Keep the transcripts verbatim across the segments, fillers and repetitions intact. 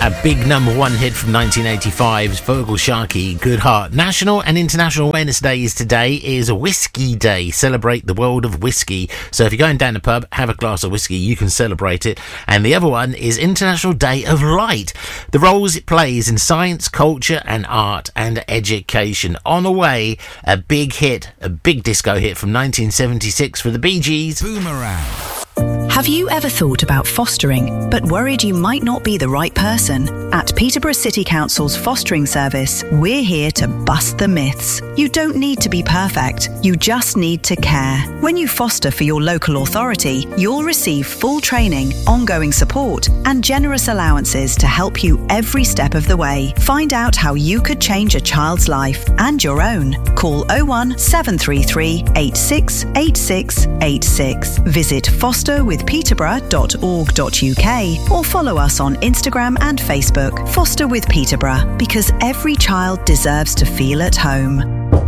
A big number one hit from nineteen eighty-five's Vogel Sharkey, Good Heart. National and International Awareness Days today is Whiskey Day. Celebrate the world of whiskey. So if you're going down the pub, have a glass of whiskey, you can celebrate it. And the other one is International Day of Light. The roles it plays in science, culture and art and education. On the way, a big hit, a big disco hit from nineteen seventy-six for the Bee Gees. Boomerang. Have you ever thought about fostering, but worried you might not be the right person? At Peterborough City Council's fostering service, we're here to bust the myths. You don't need to be perfect, you just need to care. When you foster for your local authority, you'll receive full training, ongoing support, and generous allowances to help you every step of the way. Find out how you could change a child's life and your own. Call oh one seven three three eight six eight six eight six. Visit foster with peterborough dot org dot U K or follow us on Instagram and Facebook. Foster with Peterborough, because every child deserves to feel at home.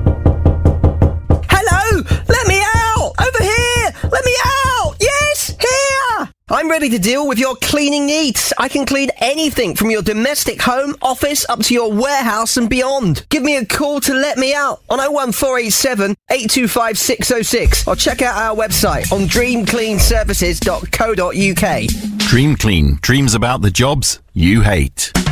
Hello! Let me out! Over here! Let me out! Yes! Here! I'm ready to deal with your cleaning needs. I can clean anything from your domestic home, office, up to your warehouse and beyond. Give me a call to let me out on oh one four eight seven eight two five six oh six or check out our website on dream clean services dot co dot U K. Dream Clean. Dreams about the jobs you hate.